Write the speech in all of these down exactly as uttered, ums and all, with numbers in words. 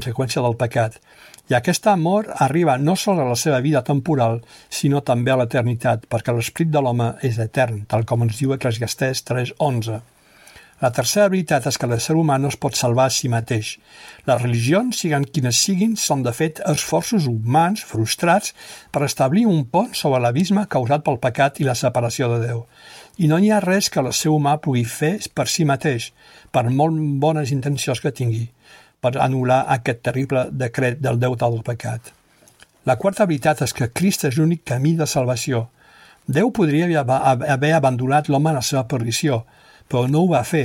conseqüència del pecat. I aquesta mort arriba no sols a la seva vida temporal, sinó també a l'eternitat, perquè l'esperit de l'home és etern, tal com ens diu Eclesiastès tres onze. La tercera veritat és que l'ésser humà no es pot salvar a si mateix. Les religions, siguin quines siguin, són de fet esforços humans frustrats per establir un pont sobre l'abisme causat pel pecat i la separació de Déu. I no hi ha res que l'ésser humà pugui fer per si mateix, per molt bones intencions que tingui, per anul·lar aquest terrible decret del deute del pecat. La quarta veritat és que Crist és l'únic camí de salvació. Déu podria haver abandonat l'home a la seva perdició, però no ho va fer.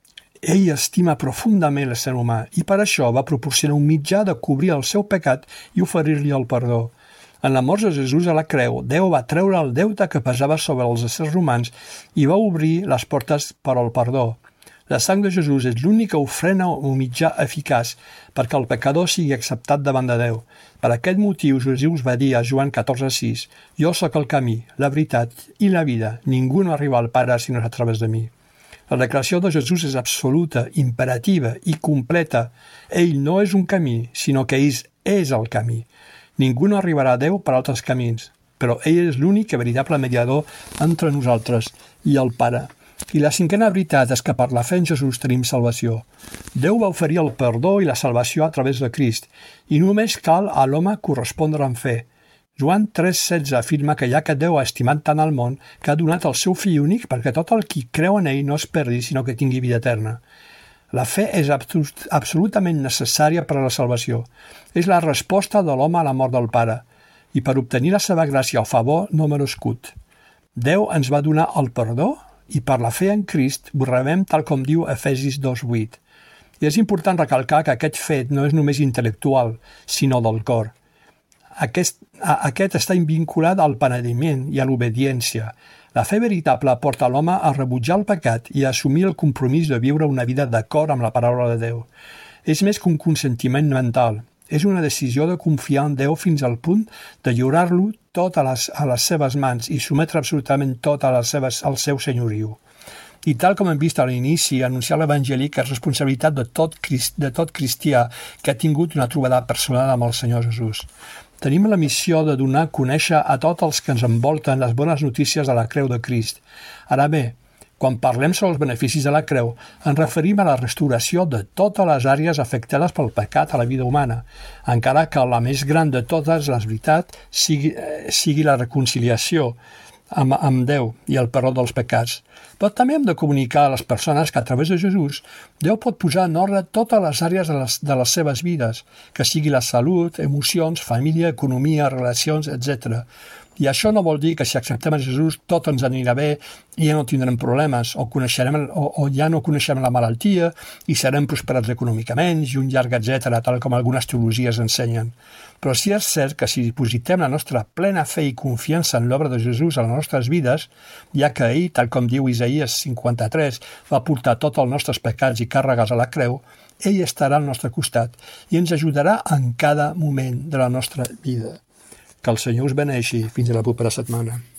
Ell estima profundament l'ésser humà i per això va proporcionar un mitjà de cobrir el seu pecat i oferir-li el perdó. En la mort de Jesús a la creu, Déu va treure el deute que pesava sobre els éssers humans i va obrir les portes per al perdó. La sang de Jesús és l'única ofrena o mitjà eficaç perquè el pecador sigui acceptat davant de Déu. Per aquest motiu, Jesús va dir a Joan catorze sis: «Jo sóc el camí, la veritat i la vida. Ningú no arriba al Pare si no és a través de mi». La declaració de Jesús és absoluta, imperativa i completa. Ell no és un camí, sinó que ell és el camí. Ningú no arribarà a Déu per altres camins, però ell és l'únic i veritable mediador entre nosaltres i el Pare. I la cinquena veritat és que per la fe en Jesús tenim salvació. Déu va oferir el perdó i la salvació a través de Crist, i només cal a l'home correspondre amb fe. Joan tres setze afirma que ja que Déu ha estimat tant el món que ha donat el seu fill únic perquè tot el qui creu en ell no es perdi, sinó que tingui vida eterna. La fe és absolut, absolutament necessària per a la salvació. És la resposta de l'home a la mort del Pare, i per obtenir la seva gràcia o favor no merescut. Déu ens va donar el perdó i per la fe en Crist ho rebem tal com diu Efesis dos vuit. I és important recalcar que aquest fet no és només intel·lectual, sinó del cor. Aquest, aquest està vinculat al penediment i a l'obediència. La fe veritable porta l'home a rebutjar el pecat i a assumir el compromís de viure una vida d'acord amb la paraula de Déu. És més que un consentiment mental. És una decisió de confiar en Déu fins al punt de lliurar-lo tot a les, a les seves mans i sometre absolutament tot a les seves, al seu senyoriu. I tal com hem vist a l'inici, anunciar l'Evangeli que és responsabilitat de tot, de tot cristià que ha tingut una trobada personal amb el Senyor Jesús. Tenim la missió de donar a conèixer a tots els que ens envolten les bones notícies de la creu de Crist. Ara bé, quan parlem sobre els beneficis de la creu, ens referim a la restauració de totes les àrees afectades pel pecat a la vida humana, encara que la més gran de totes, la veritat, sigui, sigui la reconciliació amb, amb Déu i el perdó dels pecats. Però també hem de comunicar a les persones que a través de Jesús Déu pot posar en ordre totes les àrees de les, de les seves vides, que sigui la salut, emocions, família, economia, relacions, etcètera. I això no vol dir que si acceptem a Jesús tot ens anirà bé i ja no tindrem problemes o, coneixerem, o, o ja no coneixem la malaltia i serem prosperats econòmicament i un llarg etcètera, tal com algunes teologies ensenyen. Però sí és cert que si dipositem la nostra plena fe i confiança en l'obra de Jesús a les nostres vides, ja que ell, tal com diu Isaïes cinquanta-tres, va portar tots els nostres pecats i càrregues a la creu, ell estarà al nostre costat i ens ajudarà en cada moment de la nostra vida. Que el Senyor us beneixi. Fins a la propera setmana.